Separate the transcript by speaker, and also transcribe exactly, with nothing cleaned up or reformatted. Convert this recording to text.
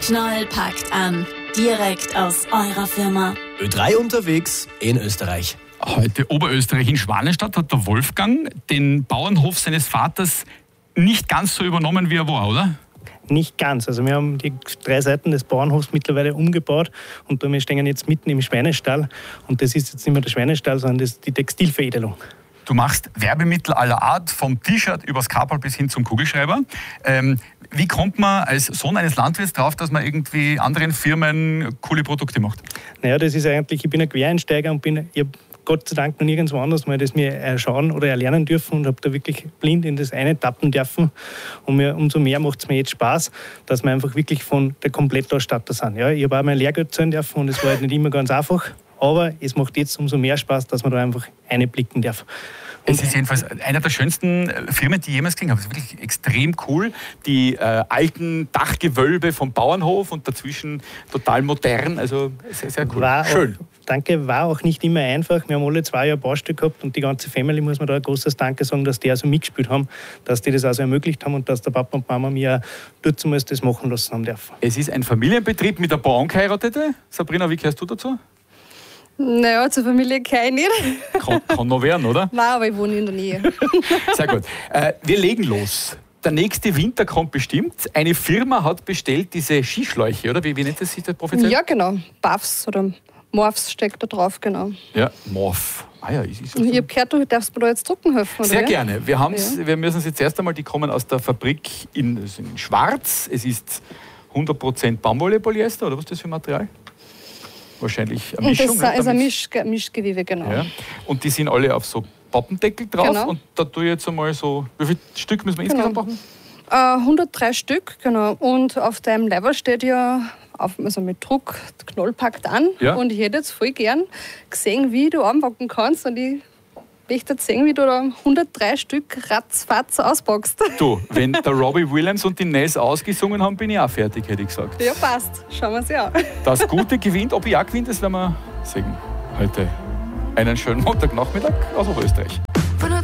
Speaker 1: Knoll packt an. Direkt aus eurer Firma.
Speaker 2: Ö drei unterwegs in Österreich.
Speaker 3: Heute Oberösterreich in Schwanenstadt hat der Wolfgang den Bauernhof seines Vaters nicht ganz so übernommen, wie er war, oder?
Speaker 4: Nicht ganz. Also wir haben die drei Seiten des Bauernhofs mittlerweile umgebaut und wir stehen jetzt mitten im Schweinestall. Und das ist jetzt nicht mehr der Schweinestall, sondern das ist die Textilveredelung.
Speaker 3: Du machst Werbemittel aller Art, vom T-Shirt übers Kapperl bis hin zum Kugelschreiber. Ähm, wie kommt man als Sohn eines Landwirts drauf, dass man irgendwie anderen Firmen coole Produkte macht?
Speaker 4: Naja, das ist eigentlich, ich bin ein Quereinsteiger und bin, ich habe Gott sei Dank noch nirgendwo anders mal das mir erschauen oder erlernen dürfen und habe da wirklich blind in das eine tappen dürfen. Und mir, umso mehr macht es mir jetzt Spaß, dass wir einfach wirklich von der Komplettausstatter sind. Ja, ich habe auch mein Lehrgeld zahlen dürfen und es war halt nicht immer ganz einfach. Aber es macht jetzt umso mehr Spaß, dass man da einfach einblicken darf.
Speaker 3: Es ist jedenfalls einer der schönsten Firmen, die ich jemals gesehen habe. Es ist wirklich extrem cool. Die äh, alten Dachgewölbe vom Bauernhof und dazwischen total modern. Also sehr, sehr cool.
Speaker 4: War
Speaker 3: Schön.
Speaker 4: Auch, danke, war auch nicht immer einfach. Wir haben alle zwei Jahre Baustelle gehabt und die ganze Family, muss man da ein großes Danke sagen, dass die also mitgespielt haben, dass die das also ermöglicht haben und dass der Papa und Mama mir dazu das machen lassen haben dürfen.
Speaker 3: Es ist ein Familienbetrieb mit der Bauern geheiratet. Sabrina, wie gehörst du dazu?
Speaker 5: Naja, zur Familie kann ich nicht.
Speaker 3: Kann, kann noch werden, oder?
Speaker 5: Nein, aber ich wohne in der Nähe.
Speaker 3: Sehr gut. Äh, wir legen los. Der nächste Winter kommt bestimmt. Eine Firma hat bestellt diese Skischläuche, oder? Wie, wie nennt das sich das offiziell?
Speaker 5: Ja, genau. Buffs oder Morphs steckt da drauf, genau.
Speaker 3: Ja, Morph. Ah ja, ist, ist
Speaker 5: Ich habe gehört, du darfst mir da jetzt drucken helfen, oder?
Speaker 3: Sehr
Speaker 5: wie?
Speaker 3: gerne. Wir, haben's,
Speaker 5: Ja.
Speaker 3: wir müssen es jetzt erst einmal, die kommen aus der Fabrik in, in Schwarz. Es ist hundert Prozent Baumwolle-Polyester, oder was ist das für Material? Wahrscheinlich eine
Speaker 5: Und
Speaker 3: Mischung.
Speaker 5: das
Speaker 3: ne,
Speaker 5: ist ein
Speaker 3: damit-
Speaker 5: Misch, Mischgewebe, genau.
Speaker 3: Ja. Und die sind alle auf so Pappendeckel drauf.
Speaker 5: Genau.
Speaker 3: Und da tue ich jetzt einmal so. Wie viel Stück müssen wir insgesamt
Speaker 5: Genau.
Speaker 3: machen?
Speaker 5: Äh, hundertdrei Stück, genau. Und auf deinem Level steht ja, auf, also mit Druck, Knoll packt an.
Speaker 3: Ja.
Speaker 5: Und ich hätte jetzt voll gern gesehen, wie du anpacken kannst. Und ich möchte jetzt sehen, wie du da hundertdrei Stück ratzfatz auspackst.
Speaker 3: Du, wenn der Robbie Williams und die Ness ausgesungen haben, bin ich auch fertig, hätte ich gesagt.
Speaker 5: Ja, passt. Schauen wir uns an.
Speaker 3: Das Gute gewinnt, ob ich auch gewinne, das werden wir sehen. Heute einen schönen Montagnachmittag aus Oberösterreich.